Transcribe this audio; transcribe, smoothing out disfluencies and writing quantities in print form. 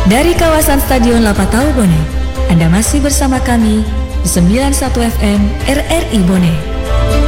Dari kawasan Stadion Lapatau Bone, Anda masih bersama kami di 91 FM RRI Bone.